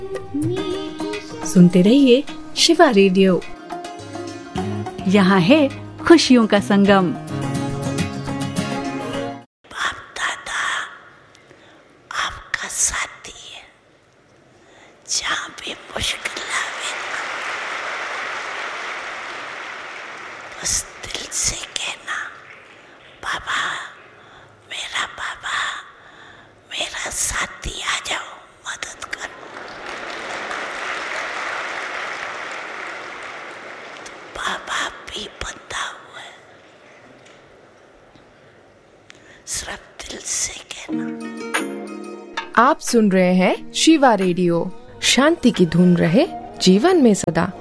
सुनते रहिए शिवा रेडियो। यहाँ है खुशियों का संगम। बाप दादा आपका साथी है, जहाँ भी मुश्किल आवे बस दिल से कहना, बाबा मेरा साथी आ जाओ, मदद कर। तो बाबा भी बंधा हुआ है, सिर्फ दिल से कहना। आप सुन रहे हैं शिवा रेडियो। शांति की धुन रहे जीवन में सदा।